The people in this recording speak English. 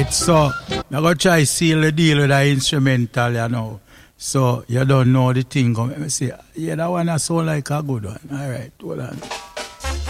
Alright, so I'm going to try seal the deal with the instrumental, you know. So you don't know the thing. Let me see. Yeah, that one sound like a good one. Alright, hold on.